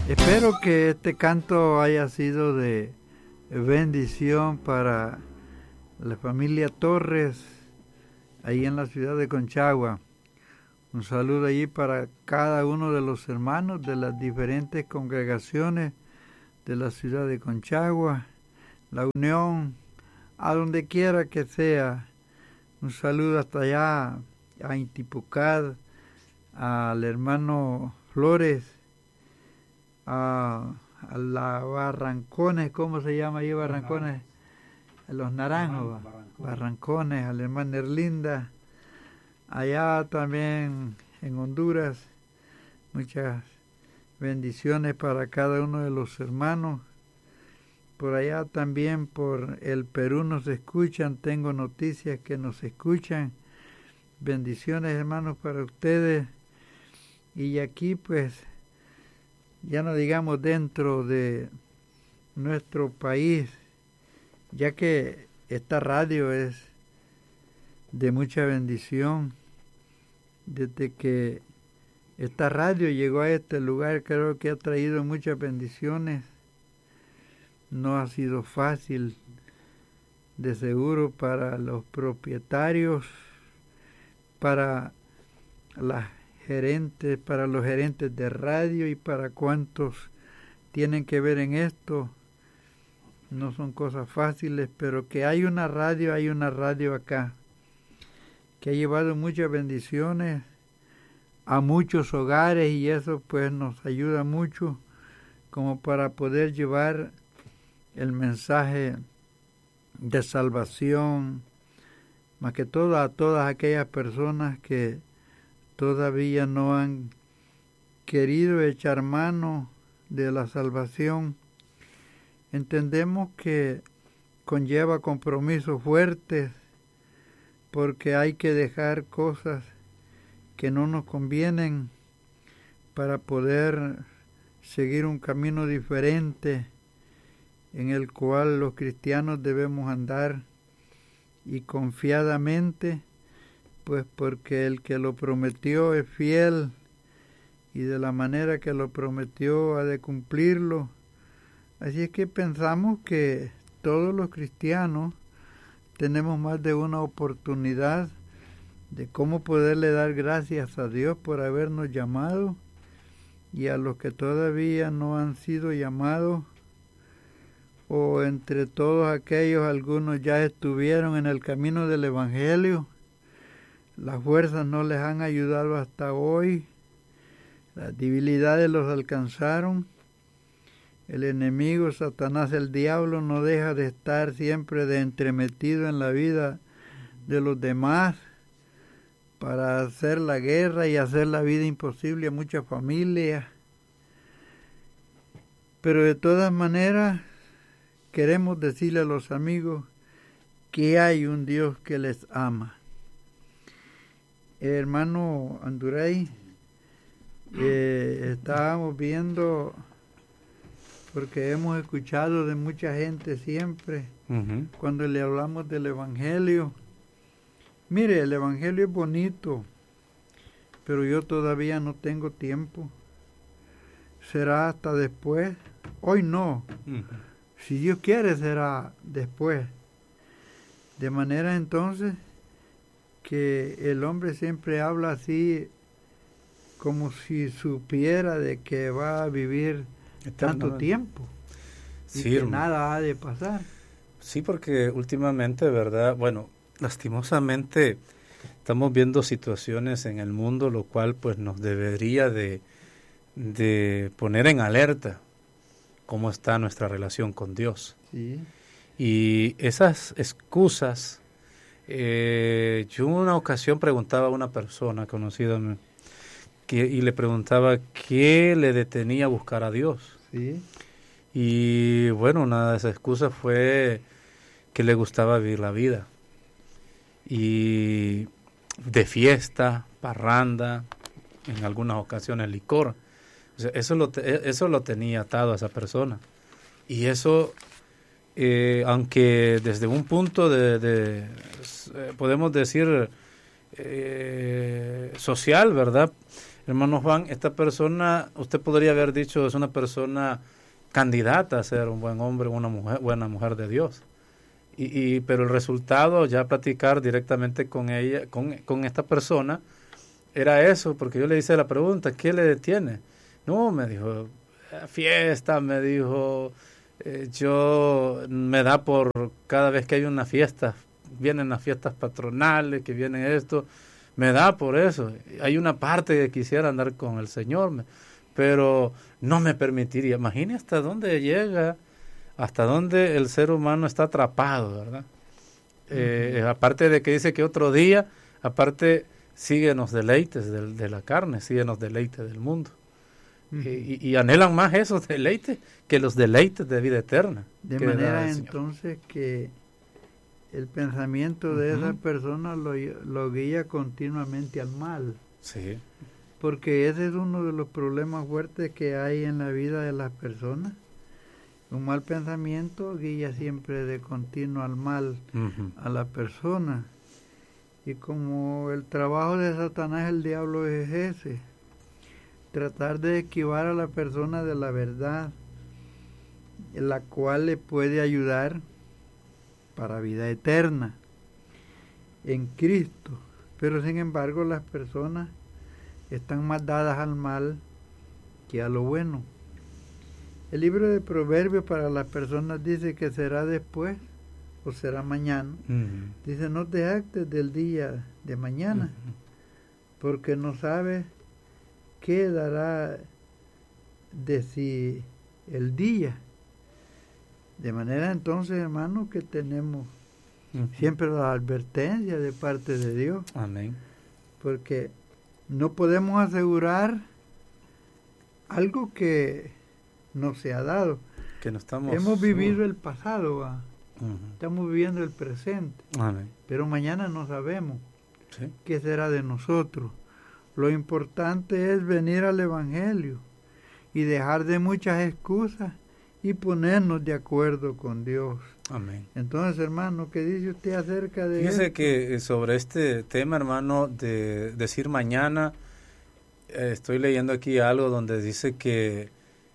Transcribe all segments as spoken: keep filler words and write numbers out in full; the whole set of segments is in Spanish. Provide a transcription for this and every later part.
Espero que este canto haya sido de bendición para la familia Torres, ahí en la ciudad de Conchagua. Un saludo allí para cada uno de los hermanos de las diferentes congregaciones de la ciudad de Conchagua, la Unión, a donde quiera que sea. Un saludo hasta allá, a Intipucad, al hermano Flores, a, a la Barrancones, ¿cómo se llama ahí Barrancones? A los Naranjos, Barrancones. Barrancones, al hermano Erlinda, allá también en Honduras. Muchas bendiciones para cada uno de los hermanos. Por allá también por el Perú nos escuchan, tengo noticias que nos escuchan. Bendiciones, hermanos, para ustedes. Y aquí pues, ya no digamos dentro de nuestro país, ya que esta radio es de mucha bendición. Desde que esta radio llegó a este lugar, creo que ha traído muchas bendiciones. No ha sido fácil, de seguro, para los propietarios, para las gerentes, para los gerentes de radio y para cuantos tienen que ver en esto. No son cosas fáciles, pero que hay una radio, hay una radio acá, que ha llevado muchas bendiciones a muchos hogares, y eso pues nos ayuda mucho como para poder llevar el mensaje de salvación, más que todo a todas aquellas personas que todavía no han querido echar mano de la salvación. Entendemos que conlleva compromisos fuertes, porque hay que dejar cosas que no nos convienen para poder seguir un camino diferente en el cual los cristianos debemos andar, y confiadamente, pues porque el que lo prometió es fiel, y de la manera que lo prometió ha de cumplirlo. Así es que pensamos que todos los cristianos tenemos más de una oportunidad de cómo poderle dar gracias a Dios por habernos llamado, y a los que todavía no han sido llamados, o entre todos aquellos, algunos ya estuvieron en el camino del Evangelio, las fuerzas no les han ayudado hasta hoy, las debilidades los alcanzaron, el enemigo, Satanás, el diablo, no deja de estar siempre de entremetido en la vida de los demás para hacer la guerra y hacer la vida imposible a muchas familias. Pero de todas maneras, queremos decirle a los amigos que hay un Dios que les ama. Hermano Andurey, eh, estábamos viendo, porque hemos escuchado de mucha gente siempre, uh-huh. cuando le hablamos del Evangelio. Mire, el Evangelio es bonito, pero yo todavía no tengo tiempo. Será hasta después. Hoy no. Uh-huh. Si Dios quiere, será después. De manera entonces que el hombre siempre habla así, como si supiera de que va a vivir tanto tiempo, y sí, que nada ha de pasar. Sí, porque últimamente, ¿verdad? Bueno, lastimosamente estamos viendo situaciones en el mundo, lo cual pues nos debería de, de poner en alerta cómo está nuestra relación con Dios. Sí. Y esas excusas, eh, yo una ocasión preguntaba a una persona conocida que, y le preguntaba qué le detenía a buscar a Dios. Sí. Y bueno, una de esas excusas fue que le gustaba vivir la vida. Y de fiesta, parranda, en algunas ocasiones licor. O sea, eso lo, eso lo tenía atado a esa persona. Y eso, eh, aunque desde un punto de, de eh, podemos decir, eh, social, ¿verdad? hermano Juan, esta persona, usted podría haber dicho, es una persona candidata a ser un buen hombre, una mujer, buena mujer de Dios. Y, y pero el resultado, ya platicar directamente con ella, con, con esta persona, era eso, porque yo le hice la pregunta, ¿qué le detiene? No, me dijo, fiesta, me dijo, eh, yo me da por cada vez que hay una fiesta, vienen las fiestas patronales, que vienen esto, me da por eso. Hay una parte que quisiera andar con el Señor, me, pero no me permitiría. Imagine hasta dónde llega, hasta dónde el ser humano está atrapado, ¿verdad? Uh-huh. Eh, aparte de que dice que otro día, aparte siguen los deleites de, de la carne, siguen los deleites del mundo. Uh-huh. Y, y anhelan más esos deleites que los deleites de vida eterna. De manera entonces que el pensamiento de uh-huh. esa persona lo, lo guía continuamente al mal. Sí. Porque ese es uno de los problemas fuertes que hay en la vida de las personas. Un mal pensamiento guía siempre de continuo al mal uh-huh. a la persona. Y como el trabajo de Satanás, el diablo, es ese, tratar de esquivar a la persona de la verdad, la cual le puede ayudar para vida eterna en Cristo. Pero sin embargo las personas están más dadas al mal que a lo bueno. El libro de Proverbios para las personas dice que será después o será mañana. Uh-huh. Dice, no te jactes del día de mañana, uh-huh. porque no sabes qué dará de sí el día. De manera entonces, hermano, que tenemos uh-huh. siempre la advertencia de parte de Dios. Amén. Porque no podemos asegurar algo que no se ha dado. Que no estamos... Hemos vivido uh, el pasado, ¿va? Uh-huh. Estamos viviendo el presente. Amén. Pero mañana no sabemos ¿sí? qué será de nosotros. Lo importante es venir al Evangelio y dejar de muchas excusas y ponernos de acuerdo con Dios. Amén. Entonces, hermano, ¿qué dice usted acerca de Fíjese esto? que sobre este tema, hermano, de decir mañana, eh, estoy leyendo aquí algo donde dice que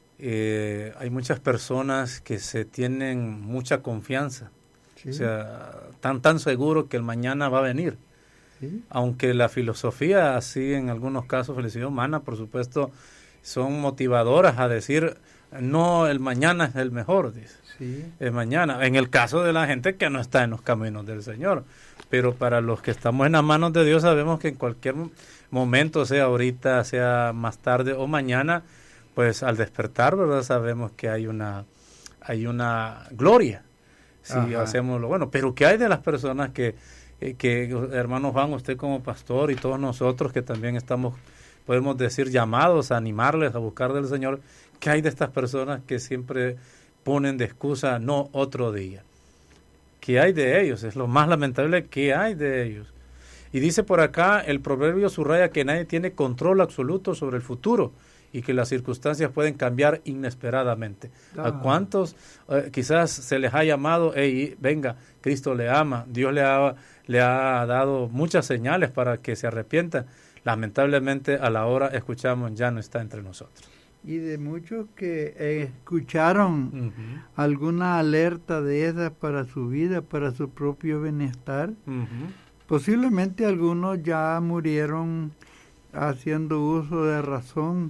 eh, hay muchas personas que se tienen mucha confianza. ¿Sí? O sea, tan tan seguro que el mañana va a venir. ¿Sí? Aunque la filosofía, así en algunos casos, felicidad humana, por supuesto, son motivadoras a decir, no, el mañana es el mejor, dice. Sí. El mañana, en el caso de la gente que no está en los caminos del Señor. Pero para los que estamos en las manos de Dios, sabemos que en cualquier momento, sea ahorita, sea más tarde o mañana, pues al despertar, ¿verdad? Sabemos que hay una, hay una gloria si Ajá. hacemos lo bueno. Pero ¿qué hay de las personas que, que, hermanos Juan, usted como pastor y todos nosotros que también estamos, podemos decir, llamados a animarles a buscar del Señor? ¿Qué hay de estas personas que siempre ponen de excusa, no, otro día? ¿Qué hay de ellos? Es lo más lamentable, ¿qué hay de ellos? Y dice por acá, el proverbio subraya que nadie tiene control absoluto sobre el futuro y que las circunstancias pueden cambiar inesperadamente. Ah. ¿A cuántos eh, quizás se les ha llamado, hey, venga, Cristo le ama, Dios le ha, le ha dado muchas señales para que se arrepientan? Lamentablemente a la hora escuchamos, ya no está entre nosotros. Y de muchos que eh, escucharon uh-huh. alguna alerta de esas para su vida, para su propio bienestar, uh-huh. posiblemente algunos ya murieron haciendo uso de razón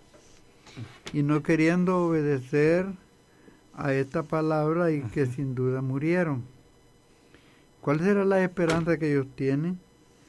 y no queriendo obedecer a esta palabra y uh-huh. que sin duda murieron. ¿Cuál será la esperanza que ellos tienen?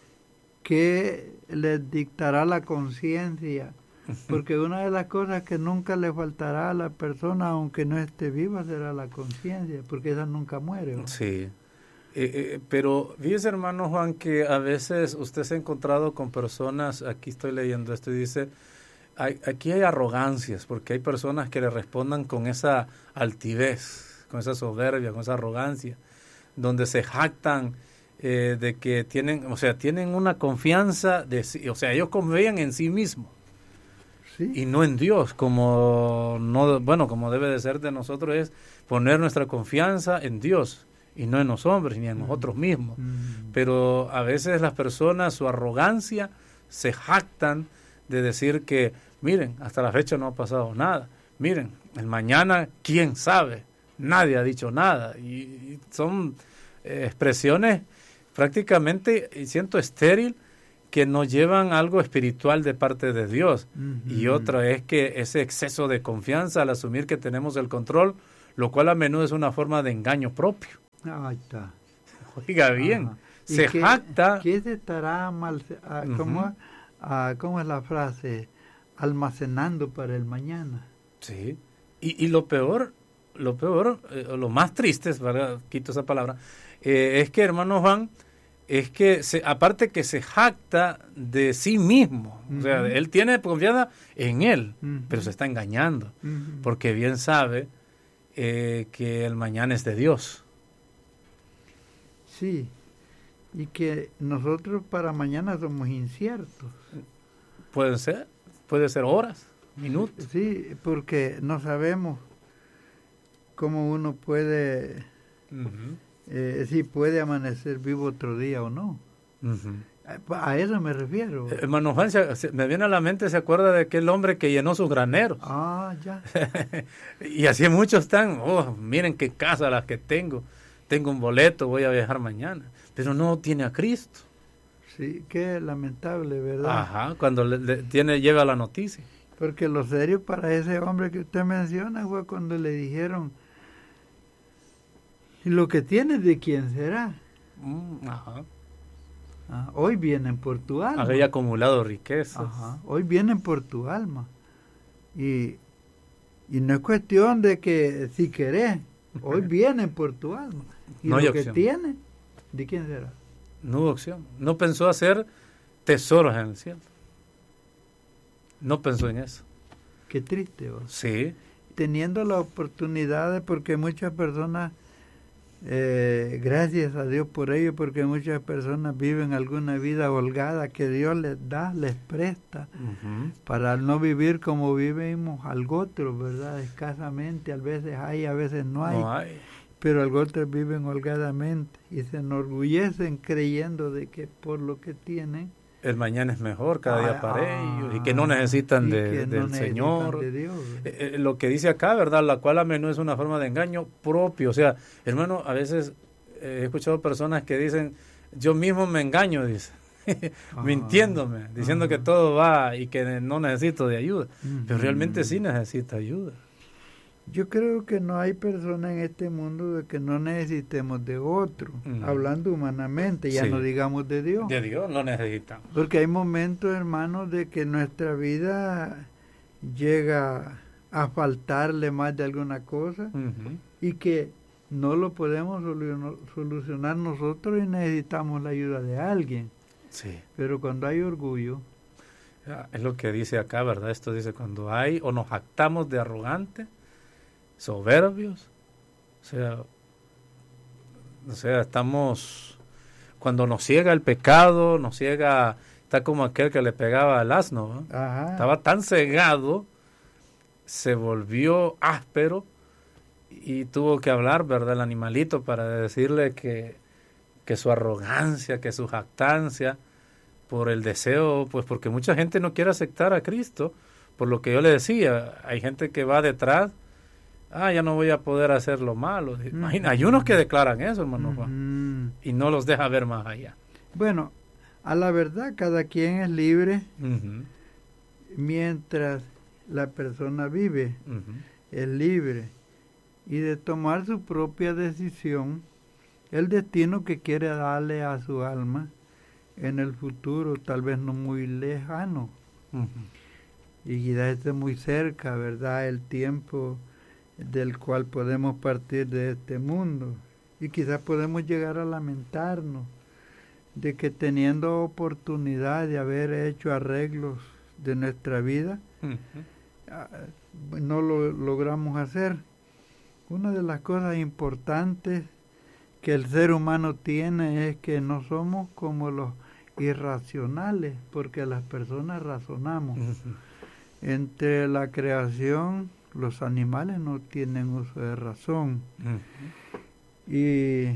¿Qué les dictará la conciencia? Porque una de las cosas que nunca le faltará a la persona, aunque no esté viva, será la conciencia, porque esa nunca muere, ¿no? Sí, eh, eh, pero fíjese, hermano Juan, que a veces usted se ha encontrado con personas, aquí estoy leyendo esto y dice, hay, aquí hay arrogancias, porque hay personas que le respondan con esa altivez, con esa soberbia, con esa arrogancia, donde se jactan eh, de que tienen, o sea, tienen una confianza, de, o sea, ellos confían en sí mismos. ¿Sí? Y no en Dios, como no bueno como debe de ser de nosotros, es poner nuestra confianza en Dios y no en los hombres ni en nosotros mismos. Mm. Pero a veces las personas, su arrogancia, se jactan de decir que, miren, hasta la fecha no ha pasado nada. Miren, el mañana, ¿quién sabe? Nadie ha dicho nada. Y, y son eh, expresiones prácticamente, y siento estéril, que nos llevan algo espiritual de parte de Dios. Uh-huh. Y otra es que ese exceso de confianza al asumir que tenemos el control, lo cual a menudo es una forma de engaño propio. Ahí está. Oiga bien, uh-huh. se qué, jacta... ¿Qué se estará mal, uh, ¿cómo, uh-huh. uh, ¿cómo es la frase? Almacenando para el mañana. Sí, y, y lo peor, lo peor, eh, lo más triste, ¿verdad? Quito esa palabra, eh, es que, hermano Juan, es que se, aparte que se jacta de sí mismo, uh-huh. o sea, él tiene confianza en él, uh-huh. pero se está engañando, uh-huh. porque bien sabe eh, que el mañana es de Dios. Sí, y que nosotros para mañana somos inciertos. Puede ser, puede ser horas, minutos. Sí, porque no sabemos cómo uno puede... Uh-huh. Eh, si puede amanecer vivo otro día o no. Uh-huh. A, a eso me refiero. Eh, hermano Juan, se, se, me viene a la mente, se acuerda de aquel hombre que llenó sus graneros. Ah, ya. Y así muchos están, oh, miren qué casa las que tengo, tengo un boleto, voy a viajar mañana, pero no tiene a Cristo. Sí, qué lamentable, ¿verdad? Ajá, cuando le, le tiene, llega la noticia. Porque lo serio para ese hombre que usted menciona fue cuando le dijeron, ¿y lo que tienes de quién será? Mm, ajá. Ah, hoy vienen por tu alma. Había acumulado riquezas. Ajá. Hoy vienen por tu alma. Y, y no es cuestión de que si querés, hoy vienen por tu alma. Y no lo hay que opción. tienes, ¿de quién será? No hubo opción. No pensó hacer tesoros en el cielo. No pensó en eso. Qué triste, ¿vos? Sí. Teniendo la oportunidad de, porque muchas personas... Eh, gracias a Dios por ello, porque muchas personas viven alguna vida holgada que Dios les da, les presta, uh-huh. para no vivir como vivimos algo otros, ¿verdad? Escasamente, a veces hay, a veces no hay, no hay. Pero algo otros viven holgadamente y se enorgullecen creyendo de que por lo que tienen el mañana es mejor cada día ah, para ellos y que no necesitan de, no del necesitan Señor. De Dios, eh, eh, lo que dice acá, ¿verdad? La cual a menudo es una forma de engaño propio. O sea, hermano, a veces eh, he escuchado personas que dicen, yo mismo me engaño, dice, ah, mintiéndome, diciendo ah, que todo va y que no necesito de ayuda. Uh-huh. Pero realmente sí necesita ayuda. Yo creo que no hay persona en este mundo de que no necesitemos de otro, mm. hablando humanamente, ya sí. no digamos de Dios. De Dios no necesitamos. Porque hay momentos, hermanos, de que nuestra vida llega a faltarle más de alguna cosa uh-huh. y que no lo podemos solucionar nosotros y necesitamos la ayuda de alguien. Sí. Pero cuando hay orgullo... Es lo que dice acá, ¿verdad? Esto dice, cuando hay o nos jactamos de arrogante, soberbios, o sea, o sea, estamos, cuando nos ciega el pecado, nos ciega, está como aquel que le pegaba al asno, ¿no? Ajá. Estaba tan cegado, se volvió áspero y tuvo que hablar, ¿verdad?, el animalito para decirle que, que su arrogancia, que su jactancia, por el deseo, pues porque mucha gente no quiere aceptar a Cristo, por lo que yo le decía, hay gente que va detrás, ah, ya no voy a poder hacer lo malo. Imagina, hay unos que declaran eso, hermano Juan, uh-huh. y no los deja ver más allá. Bueno, a la verdad, cada quien es libre uh-huh. mientras la persona vive, uh-huh. es libre, y de tomar su propia decisión, el destino que quiere darle a su alma en el futuro, tal vez no muy lejano, uh-huh. y quizás esté muy cerca, ¿verdad?, el tiempo del cual podemos partir de este mundo, y quizás podemos llegar a lamentarnos de que teniendo oportunidad de haber hecho arreglos de nuestra vida, uh-huh. no lo logramos hacer. Una de las cosas importantes que el ser humano tiene es que no somos como los irracionales, porque las personas razonamos. Uh-huh. Entre la creación, los animales no tienen uso de razón, uh-huh. y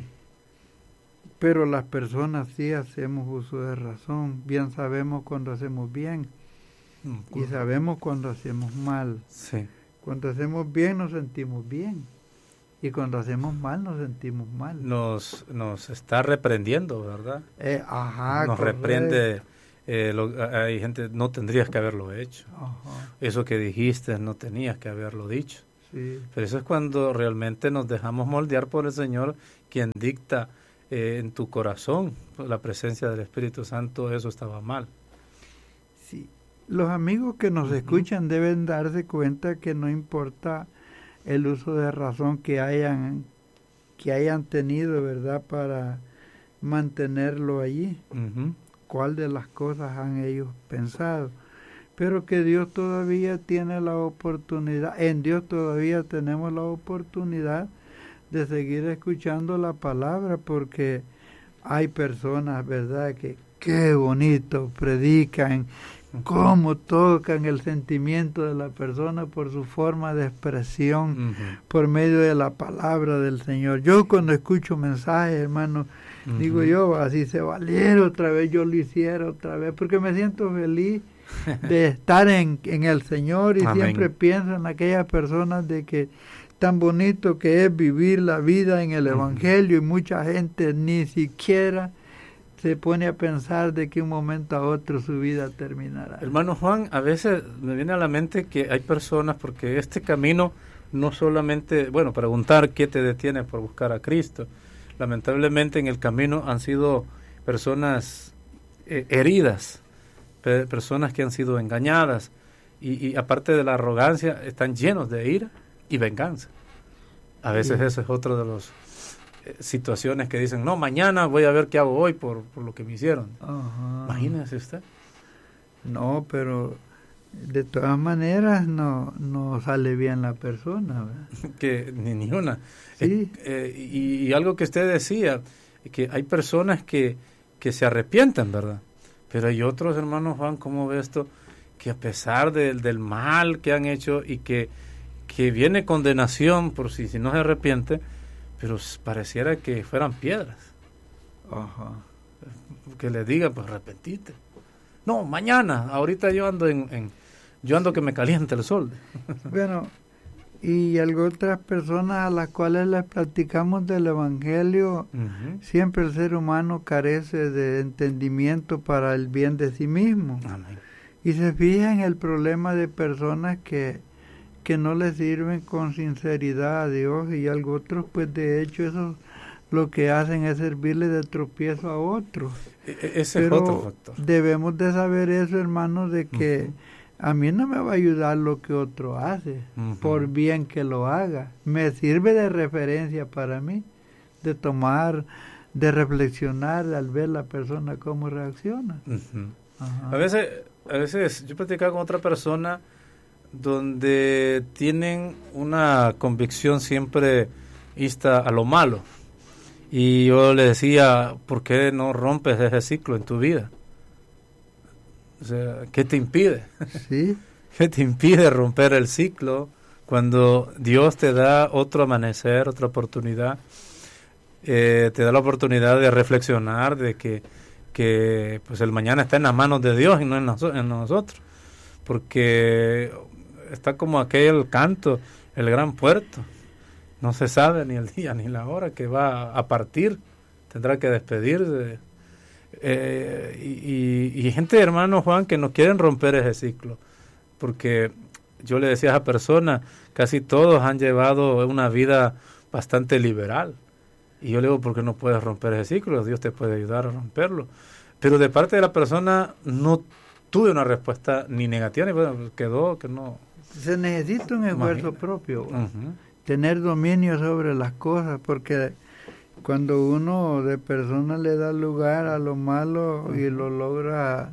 pero las personas sí hacemos uso de razón, bien sabemos cuando hacemos bien Uh-huh. Y sabemos cuando hacemos mal. Sí. Cuando hacemos bien nos sentimos bien. Y cuando hacemos mal nos sentimos mal. Nos, nos está reprendiendo, ¿verdad? Eh, ajá, nos correcto. reprende. Eh, lo, hay gente, no tendrías que haberlo hecho. Ajá. Eso que dijiste no tenías que haberlo dicho. Sí. Pero eso es cuando realmente nos dejamos moldear por el Señor, quien dicta eh, en tu corazón la presencia del Espíritu Santo. Eso estaba mal. Sí. Los amigos que nos uh-huh. escuchan deben darse cuenta que no importa el uso de razón que hayan que hayan tenido, ¿verdad?, para mantenerlo allí. Uh-huh. ¿Cuál de las cosas han ellos pensado? Pero que Dios todavía tiene la oportunidad, en Dios todavía tenemos la oportunidad de seguir escuchando la palabra, porque hay personas, ¿verdad?, que qué bonito predican, cómo tocan el sentimiento de la persona por su forma de expresión, uh-huh. por medio de la palabra del Señor. Yo cuando escucho mensajes, hermano, uh-huh. digo yo, así se valiera otra vez, yo lo hiciera otra vez, porque me siento feliz de estar en, en el Señor, y Amén. Siempre pienso en aquellas personas de que tan bonito que es vivir la vida en el uh-huh. Evangelio, y mucha gente ni siquiera se pone a pensar de que un momento a otro su vida terminará. Hermano Juan, a veces me viene a la mente que hay personas, porque este camino no solamente, bueno, preguntar qué te detiene por buscar a Cristo. Lamentablemente en el camino han sido personas eh, heridas, pe- personas que han sido engañadas, y, y aparte de la arrogancia, están llenos de ira y venganza. A veces sí. Eso es otro de los situaciones que dicen, no, mañana voy a ver qué hago hoy por, por lo que me hicieron. Ajá. Imagínese usted. No, pero de todas maneras no, no sale bien la persona, ¿verdad? Que ni, ni una. Sí. Eh, eh, y, y algo que usted decía, que hay personas que, que se arrepienten, ¿verdad? Pero hay otros, hermanos Juan, ¿cómo ve esto? Que a pesar de, del mal que han hecho, y que, que viene condenación por si, si no se arrepiente, pero pareciera que fueran piedras. Ajá. Que le diga, pues arrepentite. No, mañana, ahorita yo ando en, en yo ando que me caliente el sol. Bueno, y algo otras personas a las cuales les platicamos del Evangelio, uh-huh. siempre el ser humano carece de entendimiento para el bien de sí mismo. Amén. Y se fija en el problema de personas que que no le sirven con sinceridad a Dios, y algo otros, pues de hecho eso lo que hacen es servirle de tropiezo a otros. E- ese Pero es otro factor. Debemos de saber eso, hermanos, de que uh-huh. a mí no me va a ayudar lo que otro hace, uh-huh. por bien que lo haga. Me sirve de referencia para mí, de tomar, de reflexionar al ver la persona cómo reacciona. Uh-huh. A veces, a veces yo platicaba con otra persona donde tienen una convicción siempre ista a lo malo, y yo le decía, ¿por qué no rompes ese ciclo en tu vida? O sea, ¿qué te impide? ¿Sí? ¿Qué te impide romper el ciclo cuando Dios te da otro amanecer, otra oportunidad? Eh, te da la oportunidad de reflexionar de que, que pues el mañana está en las manos de Dios y no en, noso- en nosotros, porque está como aquel canto, el gran puerto, no se sabe ni el día ni la hora que va a partir, tendrá que despedirse. Eh, y, y, y gente, hermano Juan, que no quieren romper ese ciclo, porque yo le decía a esa persona, casi todos han llevado una vida bastante liberal, y yo le digo, ¿por qué no puedes romper ese ciclo? Dios te puede ayudar a romperlo. Pero de parte de la persona no tuve una respuesta ni negativa, ni bueno, quedó que no. Se necesita un esfuerzo Imagina. propio, Uh-huh. tener dominio sobre las cosas, porque cuando uno de persona le da lugar a lo malo uh-huh. y lo logra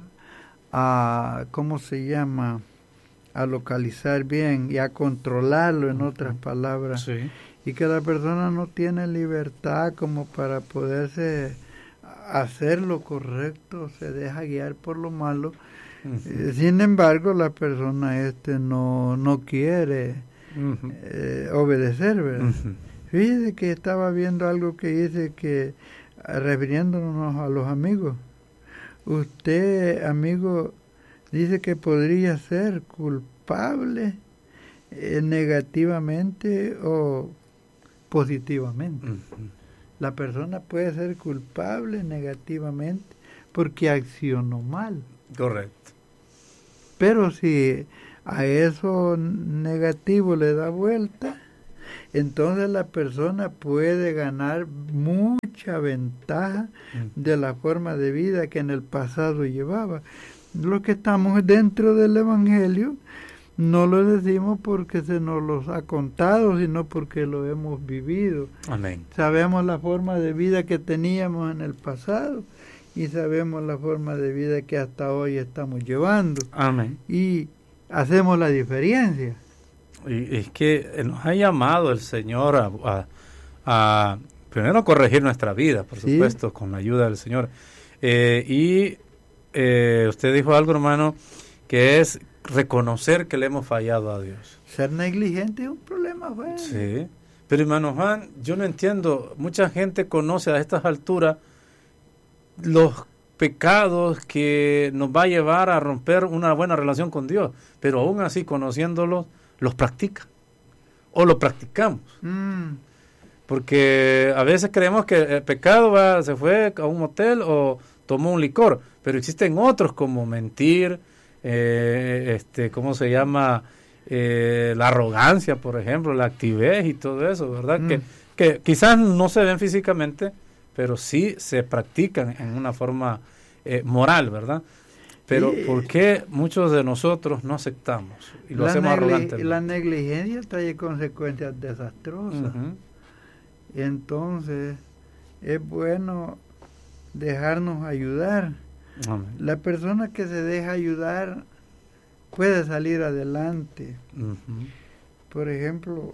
a, ¿cómo se llama?, a localizar bien y a controlarlo, en uh-huh. otras palabras, sí. y que la persona no tiene libertad como para poderse hacer lo correcto, se deja guiar por lo malo. Uh-huh. Sin embargo, la persona este no, no quiere uh-huh. eh, obedecer, ¿verdad? Uh-huh. Fíjese que estaba viendo algo que dice que, refiriéndonos a los amigos, usted, amigo, dice que podría ser culpable eh, negativamente o positivamente. Uh-huh. La persona puede ser culpable negativamente porque accionó mal. Correcto. Pero si a eso negativo le da vuelta, entonces la persona puede ganar mucha ventaja de la forma de vida que en el pasado llevaba. Los que estamos dentro del Evangelio no lo decimos porque se nos los ha contado, sino porque lo hemos vivido. Amén. Sabemos la forma de vida que teníamos en el pasado y sabemos la forma de vida que hasta hoy estamos llevando. Amén. Y hacemos la diferencia. Y es que nos ha llamado el Señor a, a, a primero corregir nuestra vida, por ¿Sí? supuesto, con la ayuda del Señor. Eh, y eh, usted dijo algo, hermano, que es reconocer que le hemos fallado a Dios. Ser negligente es un problema, bueno. Sí, pero hermano Juan, yo no entiendo, mucha gente conoce a estas alturas los pecados que nos va a llevar a romper una buena relación con Dios, pero aún así conociéndolos, los practican o lo practicamos. Mm. Porque a veces creemos que el pecado va, se fue a un motel o tomó un licor, pero existen otros como mentir, eh, este, ¿cómo se llama? Eh, la arrogancia, por ejemplo, la altivez y todo eso, ¿verdad? Mm. Que, que quizás no se ven físicamente, pero sí se practican en una forma eh, moral, ¿verdad? Pero sí. ¿Por qué muchos de nosotros no aceptamos y lo la hacemos negli- arrogantemente? La negligencia trae consecuencias desastrosas. Uh-huh. Entonces, es bueno dejarnos ayudar. Amén. La persona que se deja ayudar puede salir adelante. Uh-huh. Por ejemplo,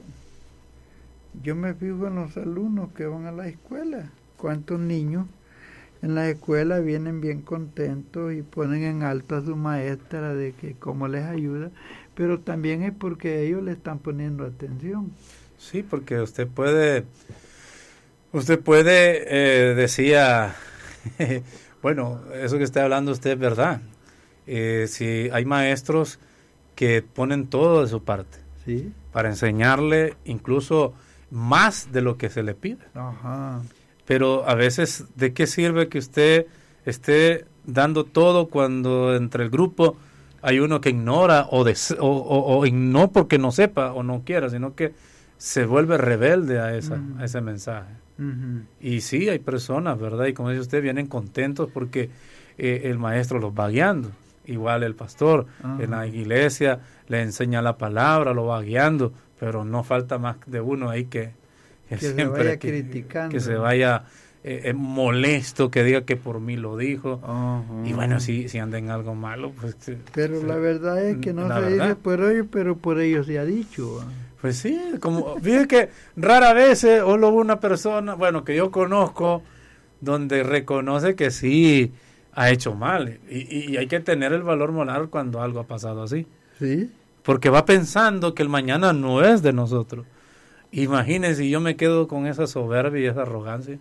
yo me fijo en los alumnos que van a la escuela. ¿Cuántos niños en la escuela vienen bien contentos y ponen en alto a su maestra de que cómo les ayuda? Pero también es porque ellos le están poniendo atención. Sí, porque usted puede, usted puede, eh, decía, bueno, eso que está hablando usted es verdad. Eh, si hay maestros que ponen todo de su parte, ¿sí?, para enseñarle incluso más de lo que se le pide. Ajá. Pero a veces, ¿de qué sirve que usted esté dando todo cuando entre el grupo hay uno que ignora o, de, o, o, o no porque no sepa o no quiera, sino que se vuelve rebelde a, esa, uh-huh. a ese mensaje? Uh-huh. Y sí, hay personas, ¿verdad? Y como dice usted, vienen contentos porque eh, el maestro los va guiando. Igual el pastor uh-huh. en la iglesia le enseña la palabra, lo va guiando, pero no falta más de uno ahí que, que, que siempre se vaya que, criticando, que se vaya eh, molesto, que diga que por mí lo dijo. Uh-huh. Y bueno, si, si anda en algo malo, pues... Pero se, la verdad es que no se verdad. dice por ellos, pero por ellos se ha dicho. Pues sí, como fíjate que rara vez eh, hubo una persona, bueno, que yo conozco, donde reconoce que sí ha hecho mal. Y, y hay que tener el valor moral cuando algo ha pasado así. Sí. Porque va pensando que el mañana no es de nosotros. Imagínense si yo me quedo con esa soberbia y esa arrogancia.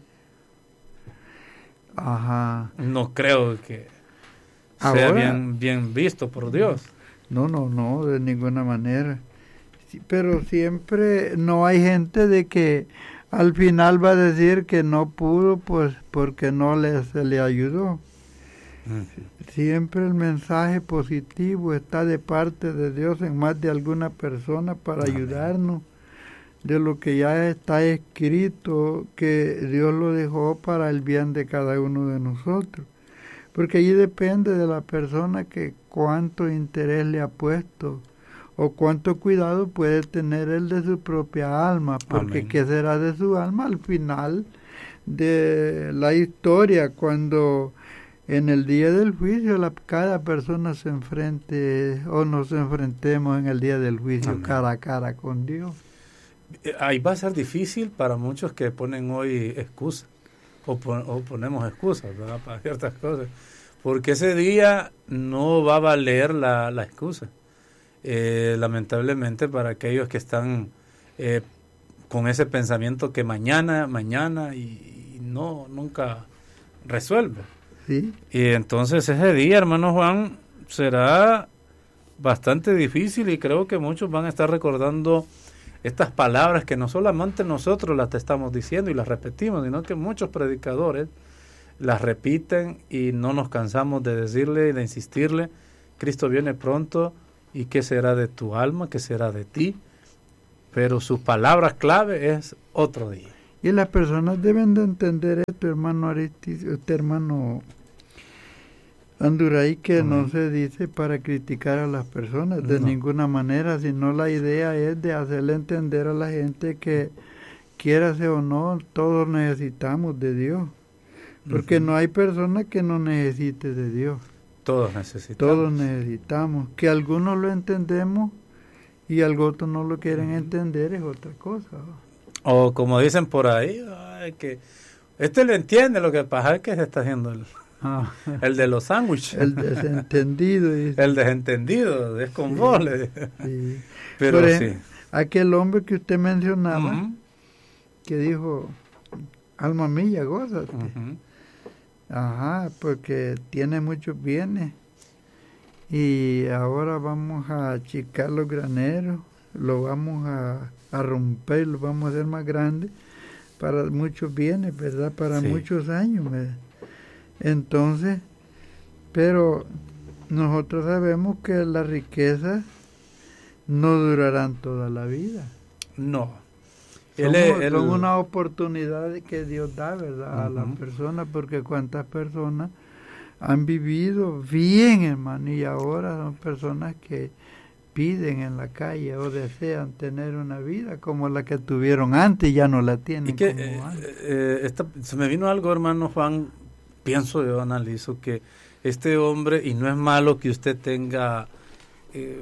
Ajá. No creo que Ahora, sea bien, bien visto por Dios. No, no, no, de ninguna manera. Sí, pero siempre no hay gente de que al final va a decir que no pudo, pues porque no le, se le ayudó. Siempre el mensaje positivo está de parte de Dios en más de alguna persona para Amén. Ayudarnos de lo que ya está escrito, que Dios lo dejó para el bien de cada uno de nosotros. Porque allí depende de la persona que cuánto interés le ha puesto o cuánto cuidado puede tener él de su propia alma, porque Amén. ¿Qué será de su alma al final de la historia cuando... En el día del juicio, la, cada persona se enfrente o nos enfrentemos en el día del juicio Amén. Cara a cara con Dios? Ahí va a ser difícil para muchos que ponen hoy excusas o, pon, o ponemos excusas, ¿verdad?, para ciertas cosas, porque ese día no va a valer la, la excusa. Eh, lamentablemente para aquellos que están eh, con ese pensamiento que mañana, mañana y, y no, nunca resuelve. ¿Sí? Y entonces ese día, hermano Juan, será bastante difícil y creo que muchos van a estar recordando estas palabras que no solamente nosotros las estamos diciendo y las repetimos, sino que muchos predicadores las repiten y no nos cansamos de decirle y de insistirle: Cristo viene pronto, y qué será de tu alma, qué será de ti. Pero sus palabras clave es otro día. Y las personas deben de entender esto, hermano Aristides, este hermano Anduray, que uh-huh. no se dice para criticar a las personas de no. ninguna manera, sino la idea es de hacerle entender a la gente que, quiérase o no, todos necesitamos de Dios. Porque uh-huh. no hay persona que no necesite de Dios. Todos necesitamos. Todos necesitamos. Que algunos lo entendemos y algunos no lo quieren uh-huh. entender es otra cosa. O como dicen por ahí, ay, que este lo entiende, lo que pasa es que se está haciendo el... Ah. El de los sándwiches. El desentendido. Dice. El desentendido, es con sí, vos. Le... Sí. Pero Por sí. Aquel hombre que usted mencionaba, uh-huh. que dijo, alma mía, gózate. Uh-huh. Ajá, porque tiene muchos bienes. Y ahora vamos a achicar los graneros, lo vamos a, a romper, lo vamos a hacer más grande para muchos bienes, ¿verdad? Para sí. muchos años, ¿verdad? Entonces, pero nosotros sabemos que las riquezas no durarán toda la vida. No. Son, el, son una oportunidad que Dios da, ¿verdad? Uh-huh. A las personas, porque cuántas personas han vivido bien, hermano, y ahora son personas que piden en la calle o desean tener una vida como la que tuvieron antes y ya no la tienen. Y que, como eh, antes. Eh, esta, se me vino algo, hermano Juan. Pienso yo, analizo que este hombre, y no es malo que usted tenga eh,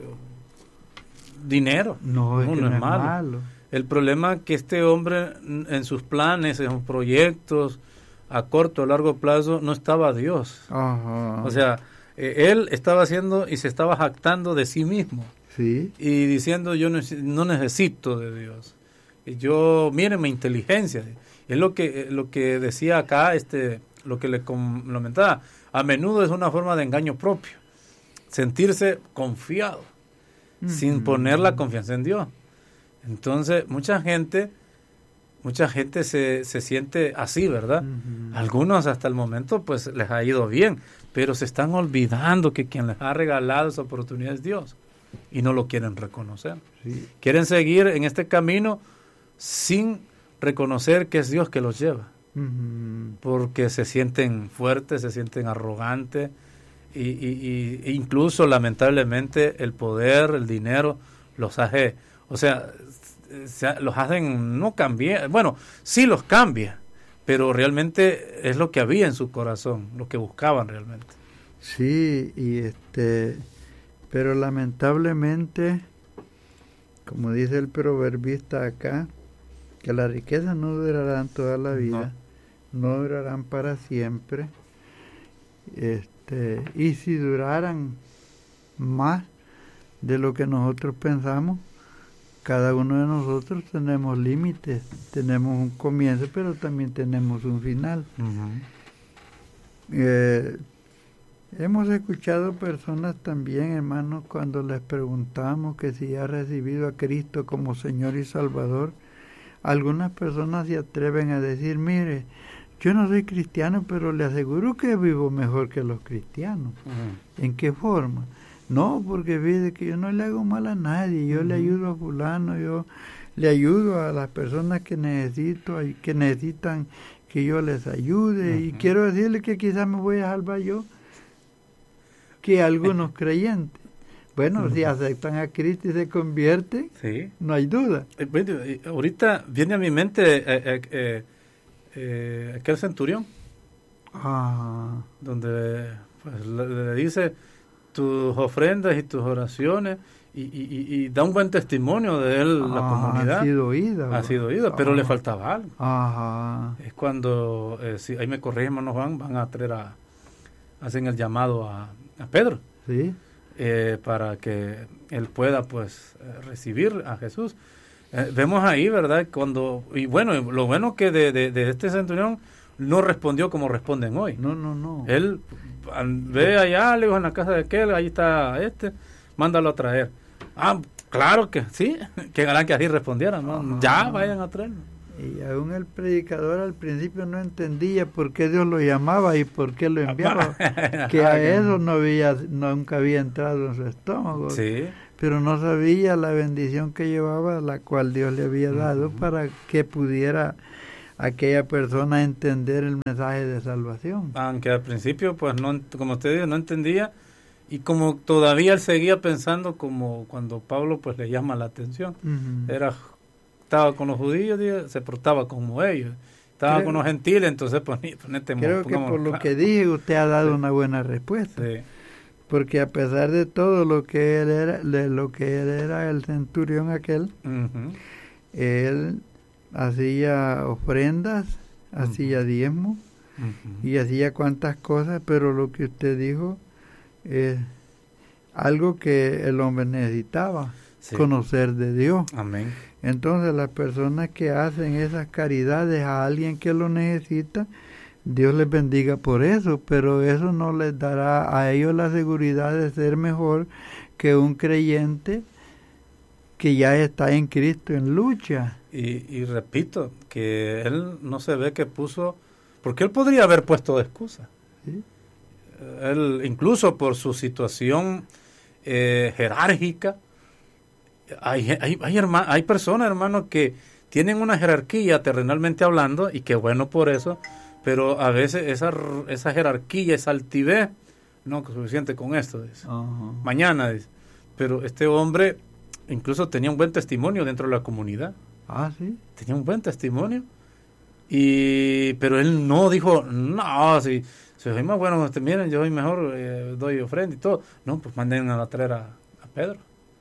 dinero, no, es, no, que no, no es, malo. malo. El problema es que este hombre en sus planes, en sus proyectos, a corto o largo plazo, no estaba Dios. Ajá. O sea, eh, él estaba haciendo y se estaba jactando de sí mismo. Sí. Y diciendo, yo no, no necesito de Dios. Y yo, miren mi inteligencia. Es lo que, lo que decía acá este... lo que le comentaba, a menudo es una forma de engaño propio, sentirse confiado, uh-huh. sin poner la confianza en Dios. Entonces, mucha gente, mucha gente se, se siente así, ¿verdad? Uh-huh. Algunos hasta el momento, pues, les ha ido bien, pero se están olvidando que quien les ha regalado esa oportunidad es Dios, y no lo quieren reconocer. Sí. Quieren seguir en este camino sin reconocer que es Dios que los lleva. Uh-huh. Porque se sienten fuertes, se sienten arrogantes y, y, y e incluso lamentablemente el poder, el dinero los hace, o sea, se, los hacen no cambiar, bueno, sí los cambia, pero realmente es lo que había en su corazón, lo que buscaban realmente. Sí, y este, pero lamentablemente, como dice el proverbista acá, que las riquezas no durarán toda la vida. No. no durarán para siempre, este, y si duraran más de lo que nosotros pensamos, cada uno de nosotros tenemos límites, tenemos un comienzo, pero también tenemos un final. Uh-huh. Eh, hemos escuchado personas también, hermanos, cuando les preguntamos que si ha recibido a Cristo como Señor y Salvador, algunas personas se atreven a decir, mire, yo no soy cristiano, pero le aseguro que vivo mejor que los cristianos. Uh-huh. ¿En qué forma? No, porque fíjate que yo no le hago mal a nadie, yo uh-huh. le ayudo a fulano, yo le ayudo a las personas que necesito, que necesitan que yo les ayude, uh-huh. y quiero decirle que quizás me voy a salvar yo, que algunos creyentes. Bueno, uh-huh. si aceptan a Cristo y se convierten, sí. no hay duda. Eh, bueno, ahorita viene a mi mente eh, eh, eh, eh, aquel centurión, ah. donde pues, le, le dice tus ofrendas y tus oraciones, y, y, y, y da un buen testimonio de él, ah, la comunidad. Ha sido oída. Ha sido oída, pero ah. le faltaba algo. Ajá. Es cuando, eh, si, ahí me corrige, hermano Juan, van a traer a, hacen el llamado a, a Pedro. Sí. Eh, para que él pueda pues recibir a Jesús. Eh, vemos ahí, ¿verdad? Cuando, y bueno, lo bueno que de, de, de este centurión no respondió como responden hoy. No, no, no. Él ve allá, le dijo, en la casa de aquel, ahí está este, mándalo a traer. Ah, claro que sí, que harán que así respondieran, ¿no? Uh-huh. Ya, vayan a traerlo. Y aún el predicador al principio no entendía por qué Dios lo llamaba y por qué lo enviaba, que a eso no había, nunca había entrado en su estómago. Sí. Pero no sabía la bendición que llevaba, la cual Dios le había dado, uh-huh, para que pudiera aquella persona entender el mensaje de salvación. Aunque al principio, pues, no, como usted dice, no entendía, y como todavía él seguía pensando como cuando Pablo, pues, le llama la atención. Uh-huh. Era, estaba con los judíos, se portaba como ellos. Estaba creo, con los gentiles, entonces, pues, ponete, creo que por lo claro. que dije, usted ha dado sí. una buena respuesta. Sí. Porque a pesar de todo lo que él era, de lo que él era el centurión aquel, uh-huh, él hacía ofrendas, uh-huh, hacía diezmo, uh-huh, y hacía cuantas cosas, pero lo que usted dijo es algo que el hombre necesitaba, sí, conocer de Dios. Amén. Entonces las personas que hacen esas caridades a alguien que lo necesita, Dios les bendiga por eso, pero eso no les dará a ellos la seguridad de ser mejor que un creyente que ya está en Cristo en lucha. Y, y repito, que él no se ve que puso, porque él podría haber puesto de excusa. ¿Sí? Él, incluso por su situación eh, jerárquica, hay, hay, hay, herma, hay personas, hermanos, que tienen una jerarquía terrenalmente hablando, y que bueno por eso, pero a veces esa, esa jerarquía, esa altivez, no es suficiente con esto, dice. Uh-huh. Mañana, dice. Pero este hombre incluso tenía un buen testimonio dentro de la comunidad. Ah, sí. Tenía un buen testimonio. Y pero él no dijo, no, si, si soy más bueno, miren, yo soy mejor, eh, doy ofrenda y todo. No, pues manden a traer a, a Pedro.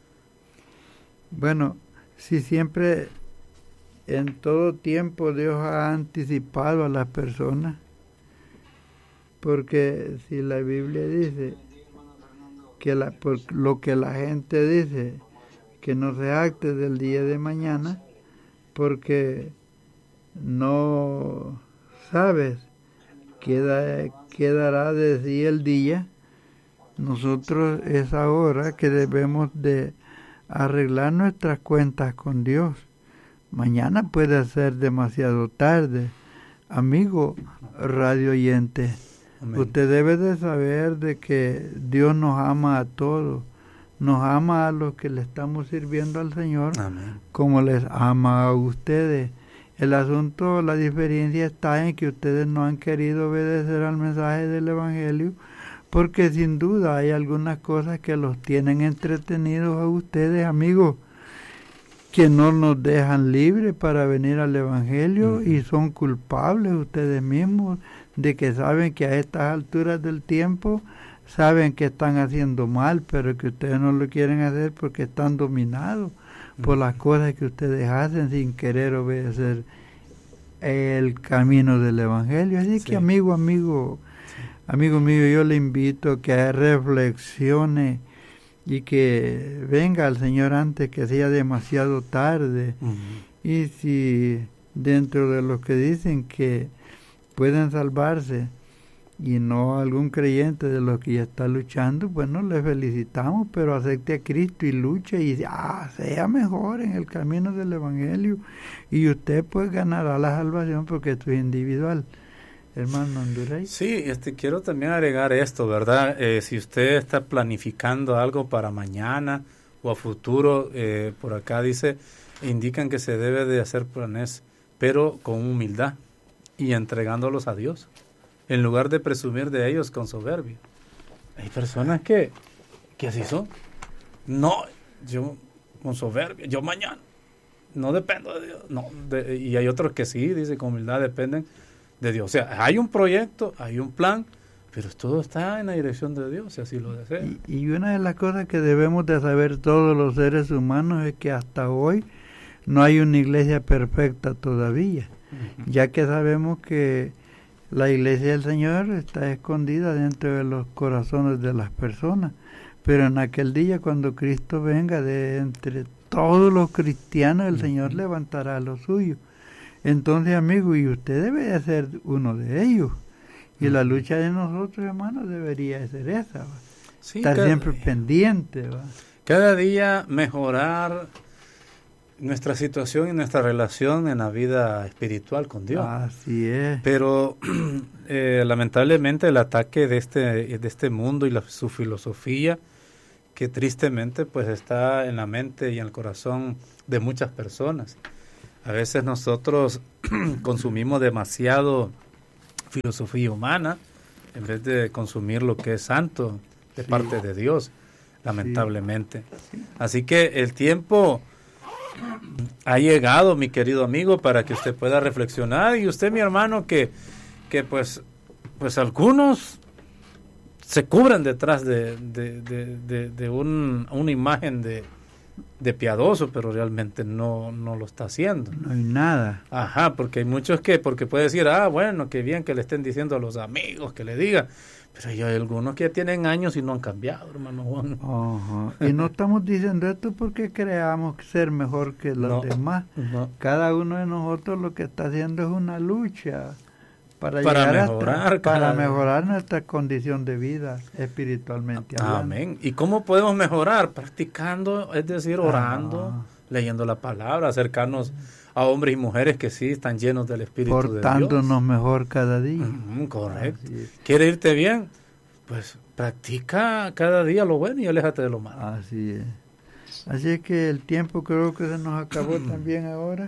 Bueno, si siempre... En todo tiempo Dios ha anticipado a las personas, porque si la Biblia dice que la, por lo que la gente dice, que no se acte del día de mañana, porque no sabes qué, da, qué dará de sí el día, nosotros es ahora que debemos de arreglar nuestras cuentas con Dios. Mañana puede ser demasiado tarde. Amigo radio oyente, amén, usted debe de saber de que Dios nos ama a todos. Nos ama a los que le estamos sirviendo al Señor, amén, como les ama a ustedes. El asunto, la diferencia está en que ustedes no han querido obedecer al mensaje del Evangelio, porque sin duda hay algunas cosas que los tienen entretenidos a ustedes, amigos, que no nos dejan libres para venir al Evangelio, uh-huh, y son culpables ustedes mismos de que saben que a estas alturas del tiempo saben que están haciendo mal, pero que ustedes no lo quieren hacer porque están dominados, uh-huh, por las cosas que ustedes hacen sin querer obedecer el camino del Evangelio. Así sí. que amigo, amigo, sí. amigo mío, yo le invito a que reflexione y que venga al Señor antes que sea demasiado tarde. Uh-huh. Y si dentro de los que dicen que pueden salvarse y no algún creyente de los que ya está luchando, bueno, le felicitamos, pero acepte a Cristo y luche y ah, sea mejor en el camino del Evangelio, y usted pues ganará la salvación, porque esto es individual. Hermano Andurey. Sí, este, quiero también agregar esto, ¿verdad? Eh, si usted está planificando algo para mañana o a futuro, eh, por acá dice, indican que se debe de hacer planes, pero con humildad y entregándolos a Dios, en lugar de presumir de ellos con soberbia. Hay personas que, que así son. No, yo con soberbia, yo mañana, no dependo de Dios. No, de, y hay otros que sí, dice, con humildad dependen de Dios. O sea, hay un proyecto, hay un plan, pero todo está en la dirección de Dios, si así lo desea. Y, y una de las cosas que debemos de saber todos los seres humanos es que hasta hoy no hay una iglesia perfecta todavía, uh-huh, ya que sabemos que la iglesia del Señor está escondida dentro de los corazones de las personas, pero en aquel día cuando Cristo venga, de entre todos los cristianos el uh-huh Señor levantará a los suyos. Entonces, amigo, y usted debe ser uno de ellos. Y la lucha de nosotros, hermanos, debería ser esa, ¿va? Sí, Estar cada, siempre pendiente, ¿va? Cada día mejorar nuestra situación y nuestra relación en la vida espiritual con Dios. Así es. Pero eh, lamentablemente el ataque de este de este mundo y la, su filosofía, que tristemente pues está en la mente y en el corazón de muchas personas. A veces nosotros consumimos demasiado filosofía humana en vez de consumir lo que es santo de sí. parte de Dios, lamentablemente. Sí. Así que el tiempo ha llegado, mi querido amigo, para que usted pueda reflexionar, y usted, mi hermano, que, que pues, pues algunos se cubren detrás de, de, de, de, de un, una imagen de, de piadoso, pero realmente no, no lo está haciendo. No hay nada. Ajá, porque hay muchos que, porque puede decir, ah, bueno, qué bien que le estén diciendo a los amigos, que le digan. Pero hay algunos que ya tienen años y no han cambiado, hermano Juan. Uh-huh. Y no estamos diciendo esto porque creamos ser mejor que los no, demás. No. Cada uno de nosotros lo que está haciendo es una lucha para, para llegar mejorar, hasta, para mejorar nuestra condición de vida espiritualmente hablando. Amén. ¿Y cómo podemos mejorar? Practicando, es decir, orando, uh-huh. leyendo la palabra, acercarnos a hombres y mujeres que sí están llenos del Espíritu de Dios. Portándonos mejor cada día. Mm, correcto. ¿Quieres irte bien? Pues practica cada día lo bueno y aléjate de lo malo. Así es. Así es que el tiempo creo que se nos acabó también ahora.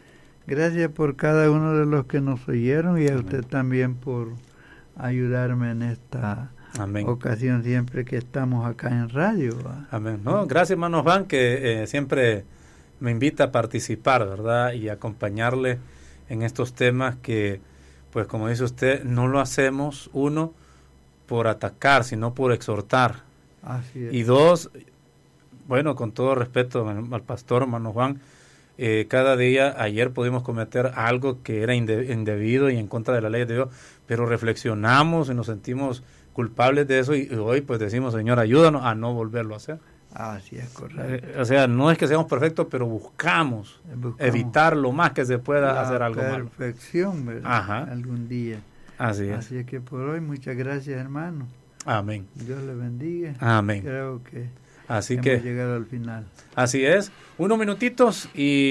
Gracias por cada uno de los que nos oyeron, y a usted también por ayudarme en esta Amén. ocasión siempre que estamos acá en radio. ¿Va? Amén. No, gracias, hermano Juan, que eh, siempre me invita a participar, ¿verdad? Y acompañarle en estos temas que, pues como dice usted, no lo hacemos, uno, por atacar, sino por exhortar. Así es. Y dos, bueno, con todo respeto al, al pastor, hermano Juan, eh, cada día, ayer pudimos cometer algo que era inde, indebido y en contra de la ley de Dios, pero reflexionamos y nos sentimos culpables de eso, y, y hoy pues decimos, Señor, ayúdanos a no volverlo a hacer. Así es, correcto. Eh, o sea, no es que seamos perfectos, pero buscamos, buscamos evitar lo más que se pueda la hacer algo malo. Perfección, ¿verdad? Ajá. Algún día. Así es. Así es que por hoy, muchas gracias, hermano. Amén. Dios le bendiga. Amén. Creo que así hemos que llegado al final. Así es. Unos minutitos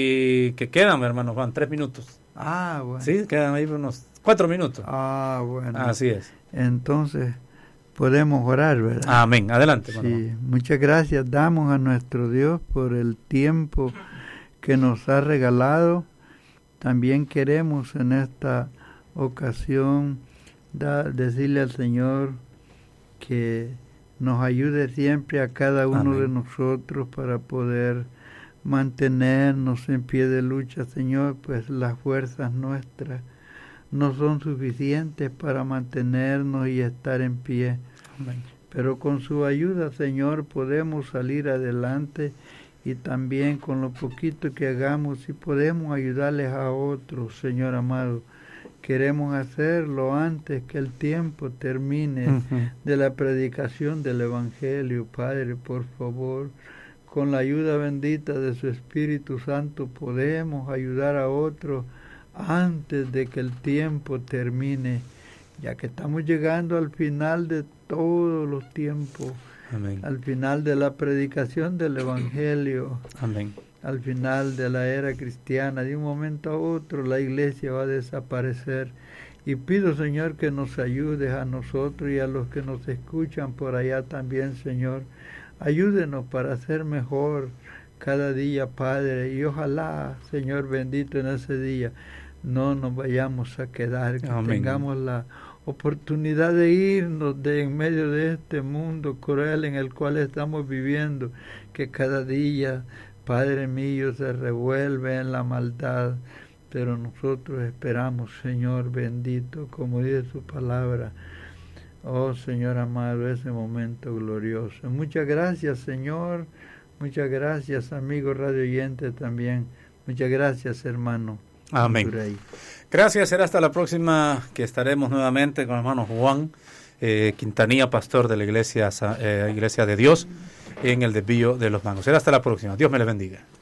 y que quedan, hermano Juan, tres minutos. Ah, bueno. Sí, quedan ahí unos cuatro minutos. Ah, bueno. Así es. Entonces podemos orar, ¿verdad? Amén. Adelante, hermano. Sí, muchas gracias damos a nuestro Dios por el tiempo que nos ha regalado. También queremos en esta ocasión da, decirle al Señor que nos ayude siempre a cada uno Amén. de nosotros para poder mantenernos en pie de lucha, Señor, pues las fuerzas nuestras no son suficientes para mantenernos y estar en pie. Amén. Pero con su ayuda, Señor, podemos salir adelante, y también con lo poquito que hagamos, si podemos ayudarles a otros, Señor amado, queremos hacerlo antes que el tiempo termine uh-huh. de la predicación del Evangelio. Padre, por favor, con la ayuda bendita de su Espíritu Santo podemos ayudar a otros antes de que el tiempo termine, ya que estamos llegando al final de todos los tiempos. Amén. Al final de la predicación del Evangelio. Amén. Al final de la era cristiana, de un momento a otro la iglesia va a desaparecer, y pido, Señor, que nos ayudes a nosotros y a los que nos escuchan por allá también, Señor. Ayúdenos para ser mejor cada día, Padre, y ojalá, Señor bendito, en ese día no nos vayamos a quedar, que Amén. tengamos la oportunidad de irnos de en medio de este mundo cruel en el cual estamos viviendo, que cada día, Padre mío, se revuelve en la maldad, pero nosotros esperamos, Señor bendito, como dice su palabra. Oh, Señor amado, ese momento glorioso. Muchas gracias, Señor. Muchas gracias, amigo radio oyente también. Muchas gracias, hermano. Amén. Gracias, será hasta la próxima, que estaremos nuevamente con el hermano Juan eh, Quintanilla, pastor de la iglesia, eh, iglesia de Dios, en el desvío de los Mangos. Será hasta la próxima. Dios me le bendiga.